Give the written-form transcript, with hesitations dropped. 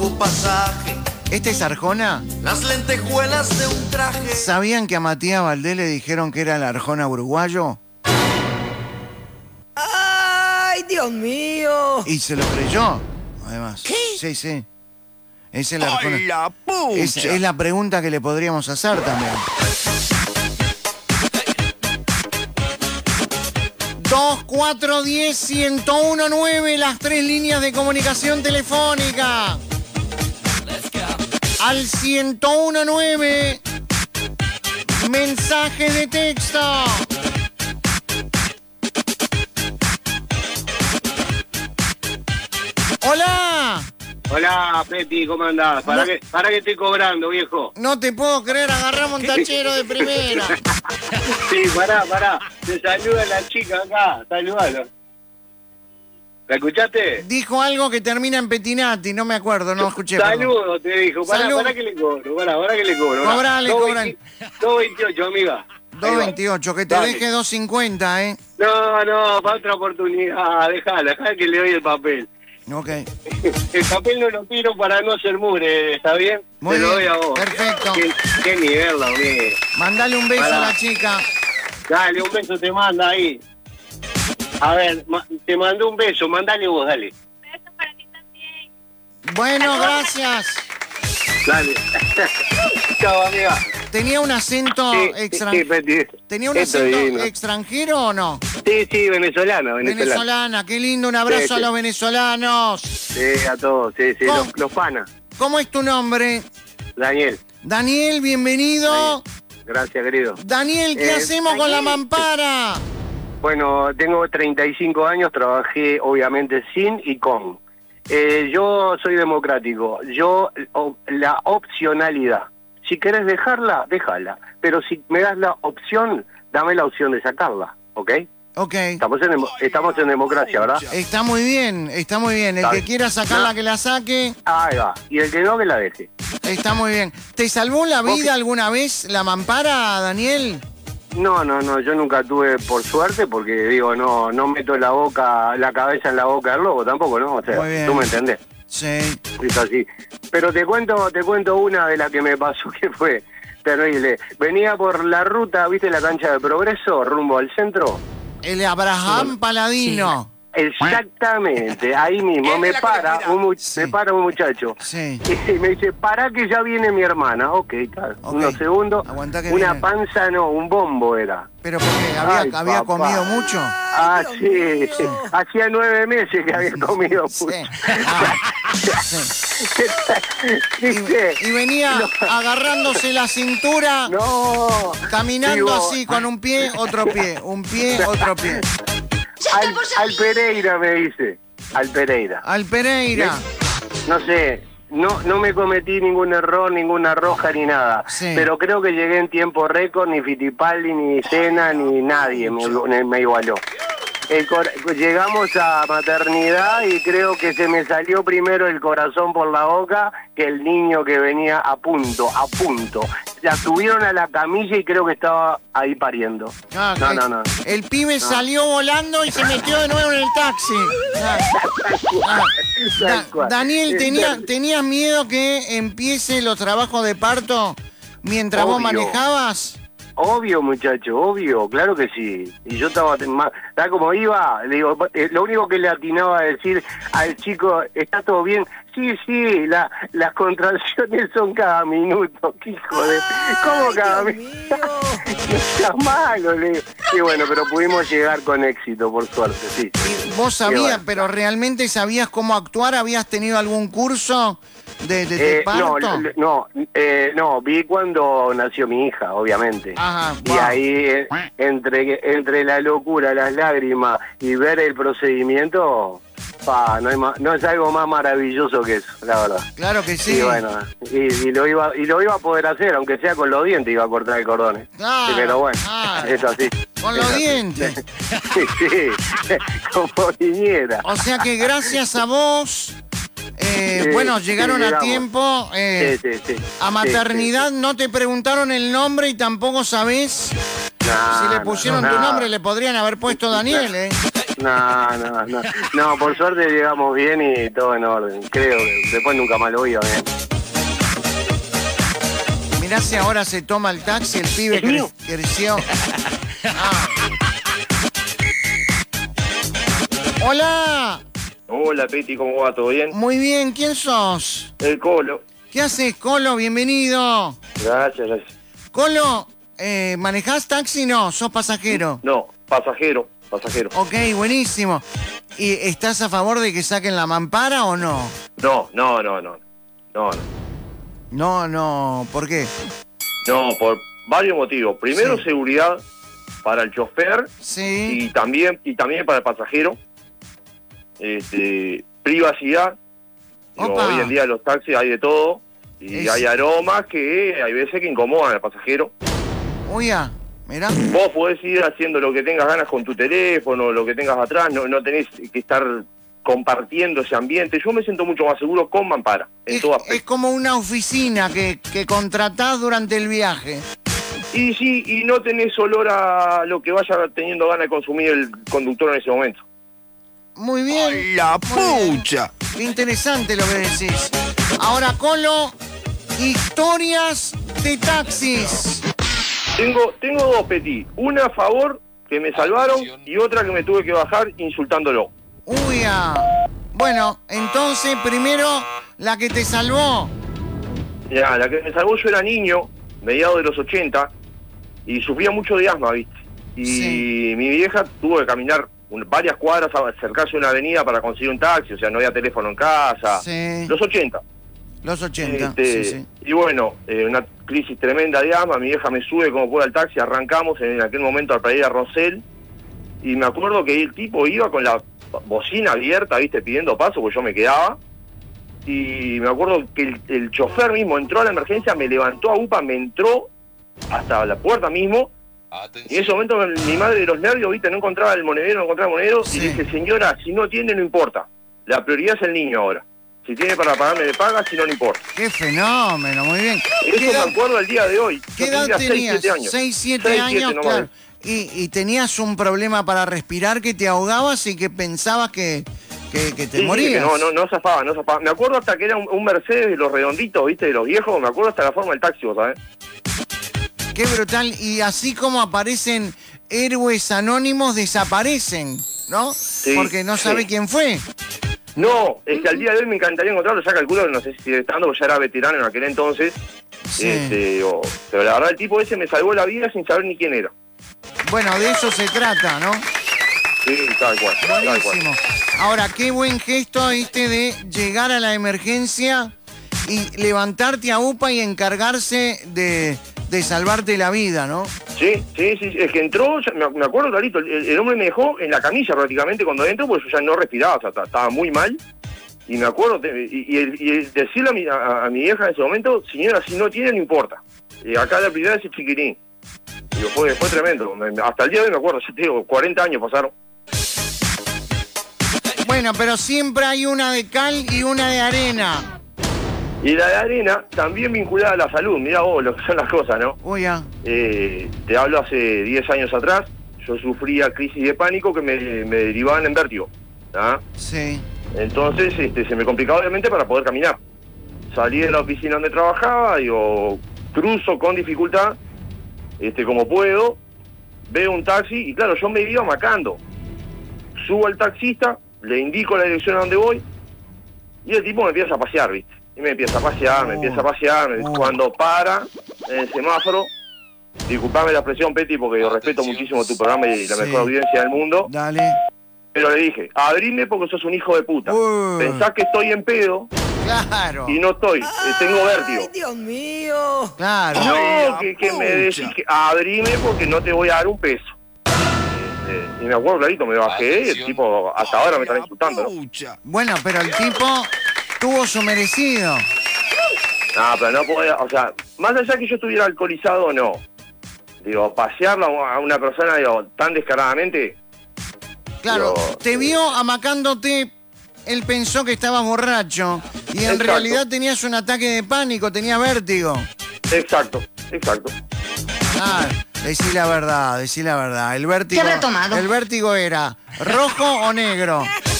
Un pasaje, ¿Este es Arjona? las lentejuelas de un traje. ¿Sabían que a Matías Valdés le dijeron que era el Arjona uruguayo? ¡Ay, Dios mío! Y se lo creyó, además. ¿Qué? Sí, sí. Es el Arjona. ¡Ay, la pucha! Es la pregunta que le podríamos hacer también. 2410-1019, las 3 líneas de comunicación telefónica. Al 1019, mensaje de texto. ¡Hola! Hola, Pepi, ¿cómo andás? ¿Para qué estoy cobrando, viejo? No te puedo creer, agarramos un tachero de primera. Sí, pará. Te saluda la chica acá, saludalo. ¿La escuchaste? Dijo algo que termina en Petinati, no me acuerdo, no escuché. perdón. Saludo, te dijo. Salud. Pará que le cobro, pará que le cobro. Cobrale. 2.28, amiga. Ahí va. 2.28, que te Dale. deje 2.50, ¿eh? No, para otra oportunidad. Dejala que le doy el papel. Ok. El papel no lo tiro para no ser mugre, ¿está bien? Muy Te lo doy bien, a vos. perfecto. Qué nivel, amigo. Mandale un beso Pará. a la chica. Dale, un beso te manda ahí. A ver, te mandó un beso, mandale vos, dale. Beso para ti también. Bueno, gracias. Dale. Chao, amiga. ¿Tenía un acento Sí, Peti. ¿Tenía un Esto acento divino. extranjero o no? Sí, venezolana. Venezolana, qué lindo, un abrazo Sí, a sí. los venezolanos. Sí, a todos, sí, ¿Cómo? los panas. ¿Cómo es tu nombre? Daniel, Daniel, bienvenido. gracias, querido. Daniel, ¿qué hacemos con la mampara? Bueno, tengo 35 años, trabajé obviamente sin y con. Yo soy democrático, la opcionalidad. Si querés dejarla, déjala. Pero si me das la opción, dame la opción de sacarla, ¿ok? Ok. Estamos en democracia, ¿verdad? Está muy bien, está muy bien. El Está que bien. quiera sacarla, que la saque. Ahí va. Y el que no, que la deje. Está muy bien. ¿Te salvó la ¿Vos vida alguna vez la mampara, Daniel? No, yo nunca tuve, por suerte, porque digo, no meto la cabeza en la boca del lobo tampoco, ¿no? O sea, Muy bien. tú me entendés. Sí. Es así. Pero te cuento una de las que me pasó que fue terrible. Venía por la ruta, ¿viste la cancha de Progreso, rumbo al centro? El Abraham Paladino. Exactamente, ahí mismo. Me para un muchacho. Sí. Y me dice, pará que ya viene mi hermana. Ok, tal. Ok. Unos segundos. Aguantá que Una viene. panza, no, un bombo era. ¿Pero porque Ay, había papá. comido mucho? Ah, Dios sí. mío. Hacía 9 meses que había comido Sí. mucho. Ah, sí. ¿Viste? Y venía agarrándose la cintura, No. caminando Digo, así, con un pie, otro pie, un pie, otro pie. Al Pereira me dice. Al Pereira. Al Pereira. No sé, no me cometí ningún error, ninguna roja ni nada. Sí. Pero creo que llegué en tiempo récord, ni Fittipaldi, ni Cena, ni nadie me igualó. Llegamos a maternidad y creo que se me salió primero el corazón por la boca que el niño que venía a punto. La subieron a la camilla y creo que estaba ahí pariendo. Ah, No. El pibe salió volando y se metió de nuevo en el taxi. Tal cual. Daniel, ¿tenías miedo que empiece los trabajos de parto mientras vos Obvio. manejabas? Obvio, muchacho, obvio, claro que sí. Y yo estaba tal como iba, le digo, lo único que le atinaba a decir al chico, ¿está todo bien? Sí, las contracciones son cada minuto, qué hijo de... ¿Cómo Ay, cada Dios minuto? mío. No seas malo, le digo. Y bueno, pero pudimos llegar con éxito, por suerte, sí. Vos sabías, bueno. pero realmente sabías cómo actuar, ¿habías tenido algún curso de parto? No, vi cuando nació mi hija, obviamente. Ajá, Y wow. ahí, entre la locura, las lágrimas y ver el procedimiento, no es algo más maravilloso que eso, la verdad. Claro que sí. Y bueno, y lo iba a poder hacer, aunque sea con los dientes, iba a cortar el cordón. Claro, Pero bueno, claro. es así. Con Es los así. dientes. Sí, como viniera. O sea que gracias a vos, bueno, llegaron a llegamos. tiempo. Sí. A maternidad no te preguntaron el nombre y tampoco sabés si le pusieron tu nombre, le podrían haber puesto Daniel, ¿eh? No, por suerte llegamos bien y todo en orden. Creo que después nunca más lo vi, bien. Mirá si ahora se toma el taxi, el pibe creció. Ah. Hola. Hola, Peti, ¿cómo va? ¿Todo bien? Muy bien, ¿quién sos? El Colo. ¿Qué haces, Colo? Bienvenido. Gracias. Colo, ¿manejás taxi? No, sos pasajero. No, pasajero. Ok, buenísimo. ¿Y estás a favor de que saquen la mampara o no? No. No, ¿por qué? No, por varios motivos. Primero, Sí. seguridad para el chofer Sí. y también para el pasajero. Privacidad. Digo, Opa. hoy en día los taxis hay de todo y hay aromas que hay veces que incomodan al pasajero. Oiga, mirá. Vos podés ir haciendo lo que tengas ganas con tu teléfono, lo que tengas atrás, no tenés que estar compartiendo ese ambiente. Yo me siento mucho más seguro con mampara, en todo Es aspecto. como una oficina que contratás durante el viaje. Y sí, y no tenés olor a lo que vaya teniendo ganas de consumir el conductor en ese momento. Muy bien. ¡La Muy bien. pucha! Qué interesante lo que decís. Ahora, Colo, historias de taxis. Tengo dos, Petit. Una a favor, que me salvaron, y otra que me tuve que bajar insultándolo. Uy, bueno, entonces primero la que te salvó. Ya, la que me salvó, yo era niño, mediados de los 80, y sufría mucho de asma, ¿viste? Y Sí. mi vieja tuvo que caminar varias cuadras a acercarse a una avenida para conseguir un taxi, o sea, no había teléfono en casa. Sí. Los 80. Los 80. Este, Sí. Y bueno, una crisis tremenda de asma, mi vieja me sube como puede al taxi, arrancamos en aquel momento para ir a Rosell, y me acuerdo que el tipo iba con la bocina abierta, viste, pidiendo paso, porque yo me quedaba, y me acuerdo que el chofer mismo entró a la emergencia, me levantó a UPA, me entró hasta la puerta mismo, y en ese momento mi madre de los nervios, viste, no encontraba el monedero, Sí. y le dije, señora, si no tiene, no importa, la prioridad es el niño ahora. Si tiene para pagarme, me paga, si no, no importa. Qué fenómeno, muy bien. Eso me acuerdo al día de hoy. ¿Qué Yo edad tendría 6, tenías? 7 años. 6, 7 6, años, 7 nomás. claro. Y tenías un problema para respirar que te ahogabas y que pensabas que te Sí, morías. que no zafaba. Me acuerdo hasta que era un Mercedes de los redonditos, viste, de los viejos. Me acuerdo hasta la forma del taxi, vos sabés. Qué brutal. Y así como aparecen héroes anónimos, desaparecen, ¿no? Sí, Porque no sabe sí. quién fue. No, es que al día de hoy me encantaría encontrarlo. Ya calculo que no sé si sigue estando, porque ya era veterano en aquel entonces. Sí. Pero la verdad, el tipo ese me salvó la vida sin saber ni quién era. Bueno, de eso se trata, ¿no? Sí, tal cual. Buenísimo. Ahora, qué buen gesto de llegar a la emergencia y levantarte a UPA y encargarse de salvarte la vida, ¿no? Sí, es que entró, me acuerdo clarito, el hombre me dejó en la camilla prácticamente cuando entró, porque yo ya no respiraba, o sea, estaba muy mal, y me acuerdo, y decirle a mi vieja en ese momento, señora, si no tiene, no importa, acá la prioridad es el chiquirín. Digo, fue tremendo, hasta el día de hoy me acuerdo, ya te digo, 40 años pasaron. Bueno, pero siempre hay una de cal y una de arena. Y la de arena también vinculada a la salud, mirá vos lo que son las cosas, ¿no? Uy, ya. Te hablo hace 10 años atrás, yo sufría crisis de pánico que me derivaban en vértigo, ¿ah? Sí. Entonces se me complicaba obviamente para poder caminar. Salí de la oficina donde trabajaba, digo, cruzo con dificultad, como puedo, veo un taxi y claro, yo me iba macando. Subo al taxista, le indico la dirección a donde voy y el tipo me empieza a pasear, ¿viste? Y me empieza a pasear. Cuando para en el semáforo, disculpame la expresión, Peti, porque yo respeto muchísimo tu programa y la Sí. mejor audiencia del mundo, Dale. pero le dije, abrime porque sos un hijo de puta. Pensás que estoy en pedo Claro. y no estoy, tengo vértigo. Ay, Dios mío. Claro. No, que me decís que abrime porque no te voy a dar un peso. Y me acuerdo clarito, me bajé y el tipo hasta ahora me está insultando, ¿no? Pucha. Bueno, pero el tipo tuvo su merecido. No, pero no podía, o sea, más allá que yo estuviera alcoholizado o no, digo, pasearlo a una persona, digo, tan descaradamente, Claro, Digo, te vio amacándote, él pensó que estabas borracho y en Exacto. realidad tenías un ataque de pánico, tenías vértigo. exacto. Ah, Decí la verdad, decí la verdad. El vértigo, ¿Qué habrá tomado? El vértigo era rojo o negro.